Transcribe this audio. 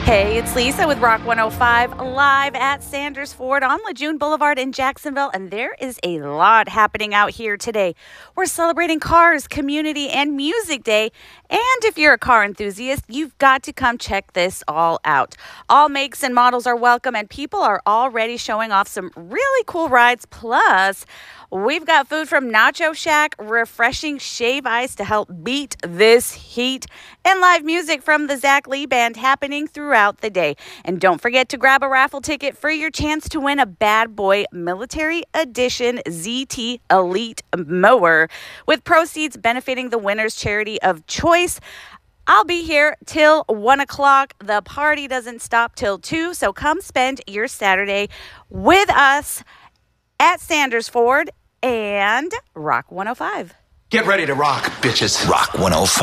Hey, it's Lisa with Rock 105 live at Sanders Ford on Lejeune Boulevard in Jacksonville, and there is a lot happening out here today. We're celebrating Cars, Community, and Music Day, and if you're a car enthusiast, you've got to come check this all out. All makes and models are welcome, and people are already showing off some really cool rides. Plus, we've got food from Nacho Shack, refreshing shave ice to help beat this heat, and live music from the Zach Lee Band happening throughout the day. And don't forget to grab a raffle ticket for your chance to win a Bad Boy Military Edition ZT Elite mower, with proceeds benefiting the winner's charity of choice. I'll be here till 1 o'clock. The party doesn't stop till 2, so come spend your Saturday with us at Sanders Ford and Rock 105. Get ready to rock, bitches. Rock 105.